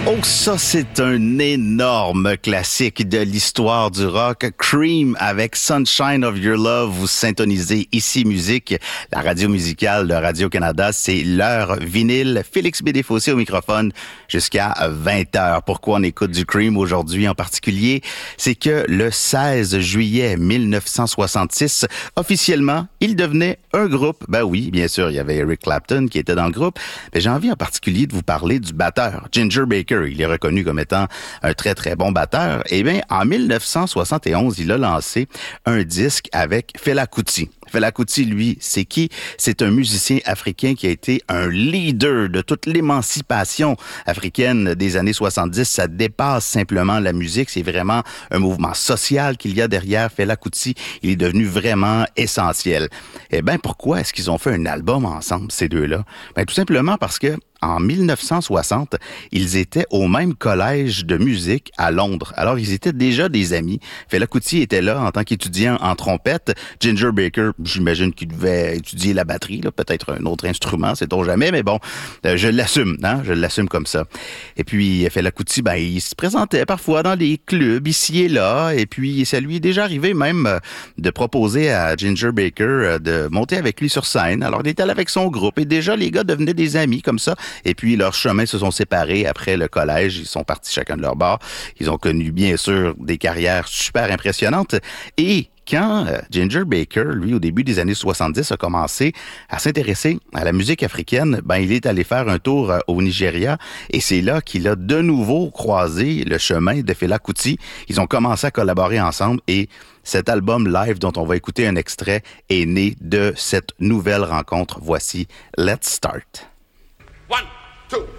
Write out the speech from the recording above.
Oh, ça, c'est un énorme classique de l'histoire du rock. Cream avec Sunshine of Your Love. Vous syntonisez ici Musique, la radio musicale de Radio-Canada. C'est l'heure vinyle. Félix Bédéfossé au microphone jusqu'à 20h. Pourquoi on écoute du Cream aujourd'hui en particulier? C'est que le 16 juillet 1966, officiellement, il devenait un groupe. Ben oui, bien sûr, il y avait Eric Clapton qui était dans le groupe. Mais j'ai envie en particulier de vous parler du batteur, Ginger Baker. Il est reconnu comme étant un très, très bon batteur. Eh bien, en 1971, il a lancé un disque avec Fela Kuti. Fela Kuti, lui, c'est qui? C'est un musicien africain qui a été un leader de toute l'émancipation africaine des années 70. Ça dépasse simplement la musique. C'est vraiment un mouvement social qu'il y a derrière Fela Kuti. Il est devenu vraiment essentiel. Eh bien, pourquoi est-ce qu'ils ont fait un album ensemble, ces deux-là? Bien, tout simplement parce que en 1960, ils étaient au même collège de musique à Londres. Alors, ils étaient déjà des amis. Fela Kuti était là en tant qu'étudiant en trompette. Ginger Baker, j'imagine qu'il devait étudier la batterie, là, peut-être un autre instrument, sait-on jamais, mais bon, je l'assume, hein, je l'assume comme ça. Et puis, Fela Kuti, ben, il se présentait parfois dans les clubs, ici et là, et puis ça lui est déjà arrivé même de proposer à Ginger Baker de monter avec lui sur scène. Alors, il était allé avec son groupe, et déjà, les gars devenaient des amis comme ça. Et puis, leurs chemins se sont séparés après le collège. Ils sont partis chacun de leur bord. Ils ont connu, bien sûr, des carrières super impressionnantes. Et quand Ginger Baker, lui, au début des années 70, a commencé à s'intéresser à la musique africaine, ben, il est allé faire un tour au Nigeria. Et c'est là qu'il a de nouveau croisé le chemin de Fela Kuti. Ils ont commencé à collaborer ensemble et cet album live dont on va écouter un extrait est né de cette nouvelle rencontre. Voici Let's Start. 1, 2,